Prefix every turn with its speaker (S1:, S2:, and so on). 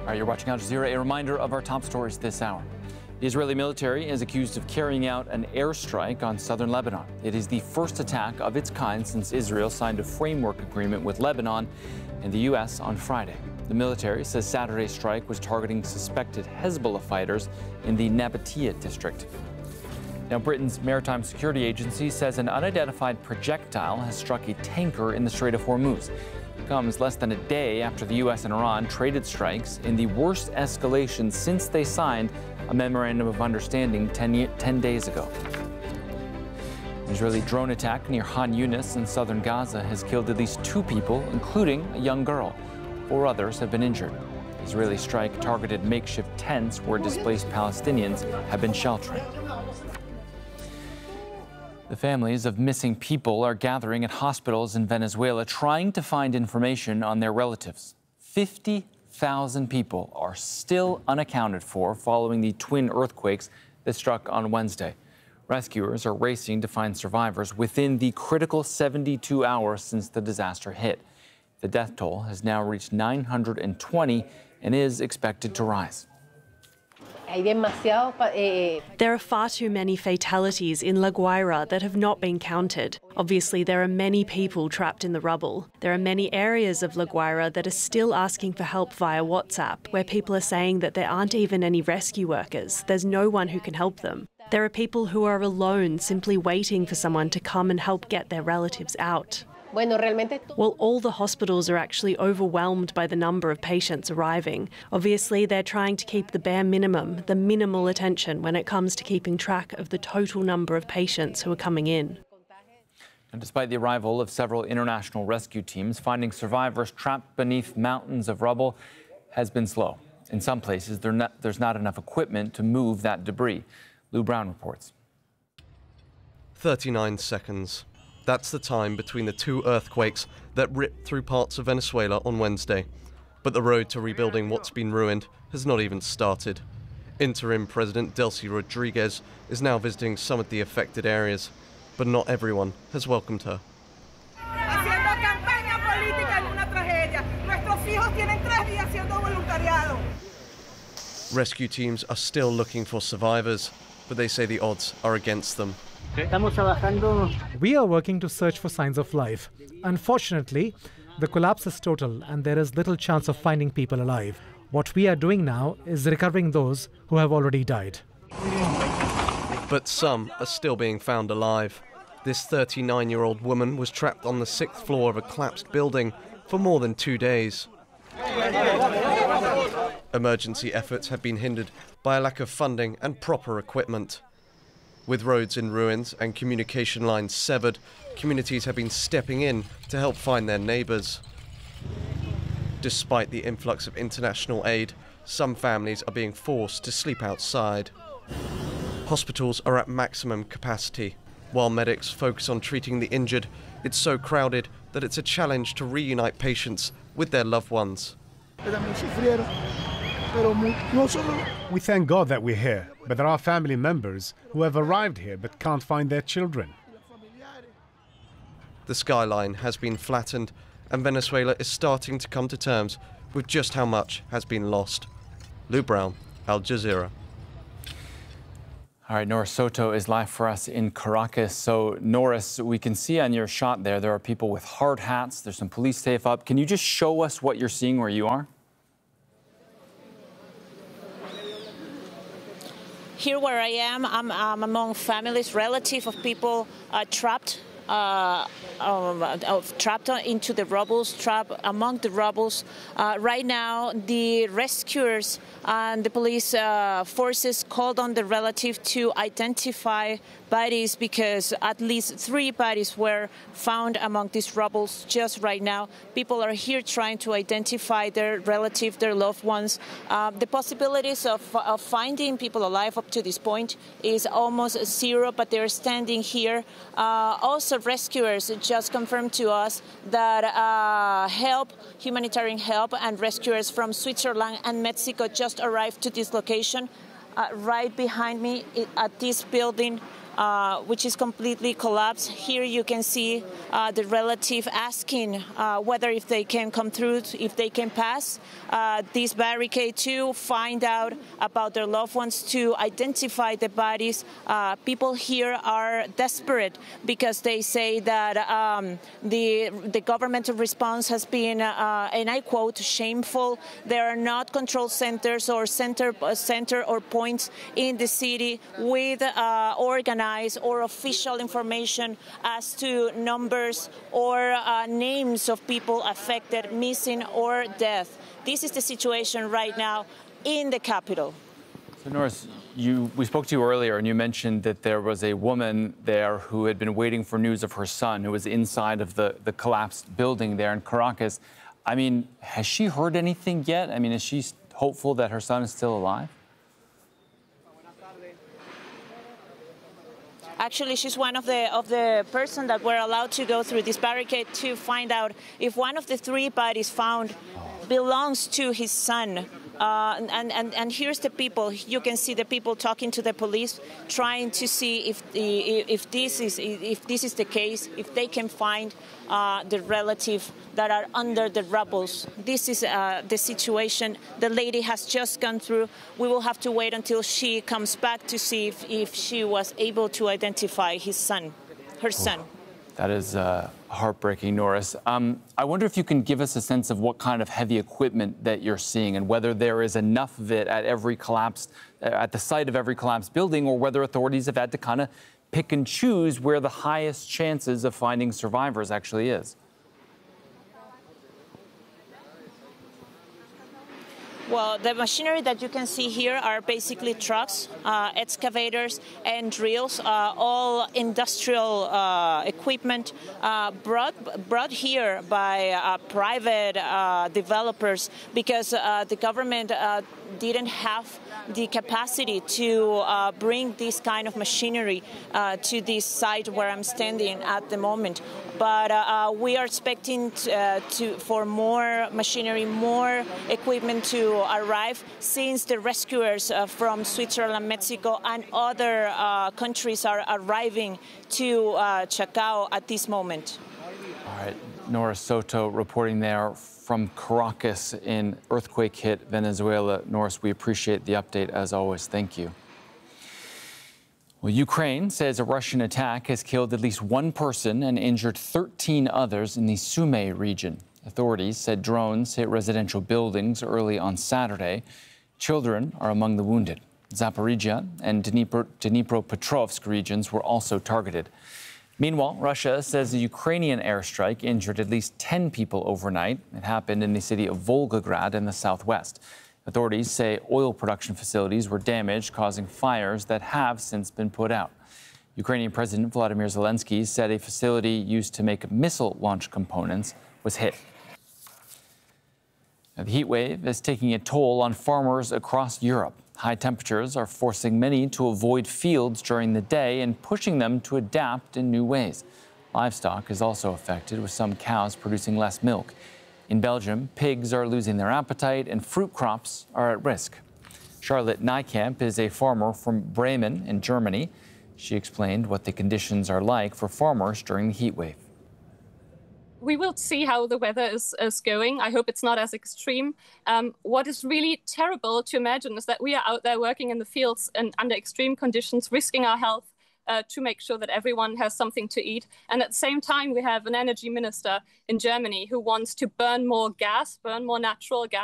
S1: All right, you're watching Al Jazeera. A reminder of our top stories this hour. The Israeli military is accused of carrying out an airstrike on southern Lebanon. It is the first attack of its kind since Israel signed a framework agreement with Lebanon and the U.S. on Friday. The military says Saturday's strike was targeting suspected Hezbollah fighters in the Nabatea district. Now, Britain's Maritime Security Agency says an unidentified projectile has struck a tanker in the Strait of Hormuz. It comes less than a day after the U.S. and Iran traded strikes in the worst escalation since they signed a memorandum of understanding 10 days ago. An Israeli drone attack near Han Yunis in southern Gaza has killed at least 2 people, including a young girl. 4 others have been injured. The Israeli strike targeted makeshift tents where displaced Palestinians have been sheltering. The families of missing people are gathering at hospitals in Venezuela trying to find information on their relatives. 50,000 people are still unaccounted for following the twin earthquakes that struck on Wednesday. Rescuers are racing to find survivors within the critical 72 hours since the disaster hit. The death toll has now reached 920 and is expected to rise.
S2: There are far too many fatalities in La Guaira that have not been counted. Obviously, there are many people trapped in the rubble. There are many areas of La Guaira that are still asking for help via WhatsApp, where people are saying that there aren't even any rescue workers. There's no one who can help them. There are people who are alone, simply waiting for someone to come and help get their relatives out. Well, all the hospitals are actually overwhelmed by the number of patients arriving. Obviously, they're trying to keep the bare minimum, the minimal attention when it comes to keeping track of the total number of patients who are coming in.
S1: And despite the arrival of several international rescue teams, finding survivors trapped beneath mountains of rubble has been slow. In some places, there's not enough equipment to move that debris. Lou Brown reports.
S3: 39 seconds. That's the time between the 2 earthquakes that ripped through parts of Venezuela on Wednesday. But the road to rebuilding what's been ruined has not even started. Interim President Delcy Rodriguez is now visiting some of the affected areas, but not everyone has welcomed her. Rescue teams are still looking for survivors, but they say the odds are against them.
S4: We are working to search for signs of life. Unfortunately, the collapse is total and there is little chance of finding people alive. What we are doing now is recovering those who have already died.
S3: But some are still being found alive. This 39-year-old woman was trapped on the 6th floor of a collapsed building for more than 2 days. Emergency efforts have been hindered by a lack of funding and proper equipment. With roads in ruins and communication lines severed, communities have been stepping in to help find their neighbours. Despite the influx of international aid, some families are being forced to sleep outside. Hospitals are at maximum capacity. While medics focus on treating the injured, it's so crowded that it's a challenge to reunite patients with their loved ones.
S5: We thank God that we're here, but there are family members who have arrived here but can't find their children.
S3: The skyline has been flattened, and Venezuela is starting to come to terms with just how much has been lost. Lou Brown, Al Jazeera.
S1: All right, Norris Soto is live for us in Caracas. So, Norris, we can see on your shot there are people with hard hats. There's some police tape up. Can you just show us what you're seeing where you are?
S6: Here where I am, I'm among families, relatives of people trapped into the rubble, trapped among the rubbles. Right now, the rescuers and the police forces called on the relative to identify bodies because at least 3 bodies were found among these rubbles just right now. People are here trying to identify their relative, their loved ones. The possibilities of finding people alive up to this point is almost zero, but they're standing here. Also, rescuers just confirmed to us that humanitarian help and rescuers from Switzerland and Mexico just arrived to this location. Right behind me at this building, which is completely collapsed. Here you can see the relative asking whether if they can come through, if they can pass this barricade to find out about their loved ones, to identify the bodies. People here are desperate because they say that the governmental response has been, and I quote, shameful. There are not control centers or center or points in the city with organized or official information as to numbers or names of people affected, missing, or death. This is the situation right now in the capital.
S1: So, Norris, we spoke to you earlier, and you mentioned that there was a woman there who had been waiting for news of her son, who was inside of the collapsed building there in Caracas. I mean, has she heard anything yet? I mean, is she hopeful that her son is still alive?
S6: Actually, she's one of the person that were allowed to go through this barricade to find out if one of the 3 bodies found belongs to his son. And here's the people. You can see the people talking to the police, trying to see if this is the case, if they can find the relative that are under the rubbles. This is the situation the lady has just gone through. We will have to wait until she comes back to see if she was able to identify her son.
S1: That is heartbreaking, Norris. I wonder if you can give us a sense of what kind of heavy equipment that you're seeing and whether there is enough of it at the site of every collapsed building, or whether authorities have had to kind of pick and choose where the highest chances of finding survivors actually is.
S6: Well, the machinery that you can see here are basically trucks, excavators, and drills, all industrial equipment brought here by private developers, because the government didn't have the capacity to bring this kind of machinery to this site where I'm standing at the moment. But we are expecting for more machinery, more equipment to arrive, since the rescuers from Switzerland, Mexico, and other countries are arriving to Chacao at this moment.
S1: All right, Norris Soto reporting there from Caracas in earthquake-hit Venezuela. Norris, we appreciate the update as always. Thank you. Well, Ukraine says a Russian attack has killed at least 1 person and injured 13 others in the Sumy region. Authorities said drones hit residential buildings early on Saturday. Children are among the wounded. Zaporizhia and Dnipropetrovsk regions were also targeted. Meanwhile, Russia says a Ukrainian airstrike injured at least 10 people overnight. It happened in the city of Volgograd in the southwest. Authorities say oil production facilities were damaged, causing fires that have since been put out. Ukrainian President Volodymyr Zelensky said a facility used to make missile launch components was hit. Now, the heat wave is taking a toll on farmers across Europe. High temperatures are forcing many to avoid fields during the day and pushing them to adapt in new ways. Livestock is also affected, with some cows producing less milk. In Belgium, pigs are losing their appetite and fruit crops are at risk. Charlotte Nijkamp is a farmer from Bremen in Germany. She explained what the conditions are like for farmers during the heat wave.
S7: We will see how the weather is going. I hope it's not as extreme. What is really terrible to imagine is that we are out there working in the fields and under extreme conditions, risking our health to make sure that everyone has something to eat. And at the same time, we have an energy minister in Germany who wants to burn more gas, burn more natural gas.